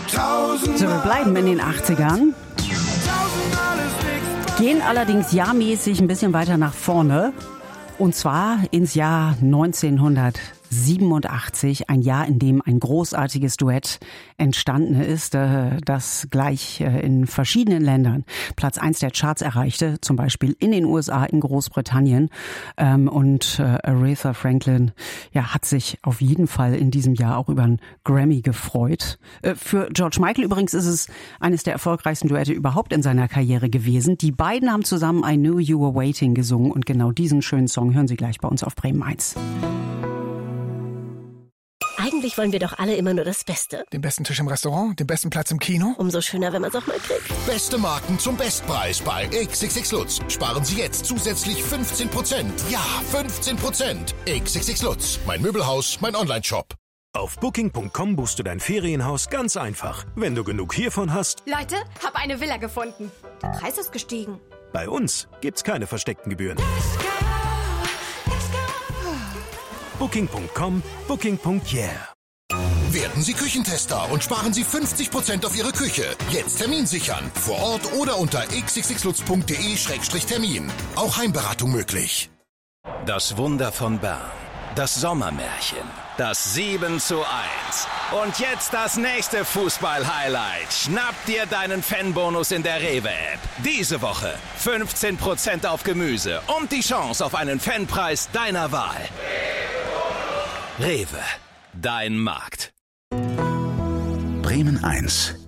So, wir bleiben in den 80ern. Gehen allerdings jahrmäßig ein bisschen weiter nach vorne. Und zwar ins Jahr 1987, ein Jahr, in dem ein großartiges Duett entstanden ist, das gleich in verschiedenen Ländern Platz 1 der Charts erreichte, zum Beispiel in den USA, in Großbritannien. Und Aretha Franklin hat sich auf jeden Fall in diesem Jahr auch über einen Grammy gefreut. Für George Michael übrigens ist es eines der erfolgreichsten Duette überhaupt in seiner Karriere gewesen. Die beiden haben zusammen I Knew You Were Waiting gesungen und genau diesen schönen Song hören Sie gleich bei uns auf Bremen 1. Eigentlich wollen wir doch alle immer nur das Beste. Den besten Tisch im Restaurant, den besten Platz im Kino. Umso schöner, wenn man es auch mal kriegt. Beste Marken zum Bestpreis bei XXX Lutz. Sparen Sie jetzt zusätzlich 15%. Ja, 15%. XXX Lutz. Mein Möbelhaus, mein Onlineshop. Auf Booking.com buchst du dein Ferienhaus ganz einfach. Wenn du genug hiervon hast... Leute, hab eine Villa gefunden. Der Preis ist gestiegen. Bei uns gibt's keine versteckten Gebühren. Booking.com, Booking.yeah. Werden Sie Küchentester und sparen Sie 50% auf Ihre Küche. Jetzt Termin sichern. Vor Ort oder unter xxxlutz.de/termin. Auch Heimberatung möglich. Das Wunder von Bern. Das Sommermärchen. Das 7:1. Und jetzt das nächste Fußball-Highlight. Schnapp dir deinen Fanbonus in der Rewe-App. Diese Woche 15% auf Gemüse und die Chance auf einen Fanpreis deiner Wahl. Rewe, dein Markt. Bremen 1.